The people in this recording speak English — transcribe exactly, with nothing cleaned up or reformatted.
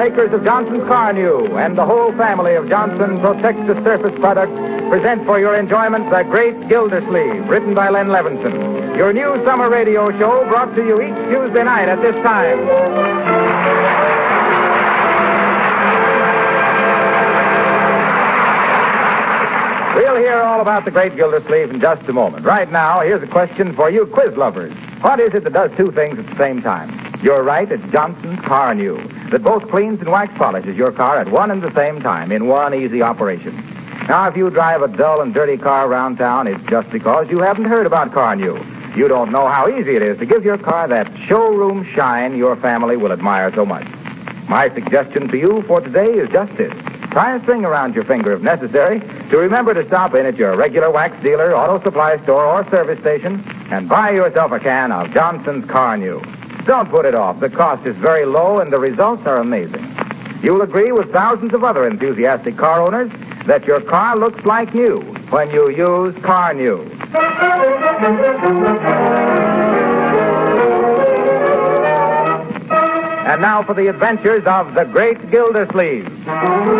makers of Johnson's Car New and the whole family of Johnson Protect the Surface products present for your enjoyment The Great Gildersleeve, written by Len Levinson. Your new summer radio show brought to you each Tuesday night at this time. We'll hear all about the Great Gildersleeve in just a moment. Right now, here's a question for you quiz lovers. What is it that does two things at the same time? You're right, it's Johnson's Car New, that both cleans and wax polishes your car at one and the same time in one easy operation. Now, if you drive a dull and dirty car around town, it's just because you haven't heard about Car New. You don't know how easy it is to give your car that showroom shine your family will admire so much. My suggestion to you for today is just this. Try a string around your finger if necessary to remember to stop in at your regular wax dealer, auto supply store, or service station and buy yourself a can of Johnson's Car New. Don't put it off. The cost is very low and the results are amazing. You'll agree with thousands of other enthusiastic car owners that your car looks like new when you use Car New. And now for the adventures of the Great Gildersleeve.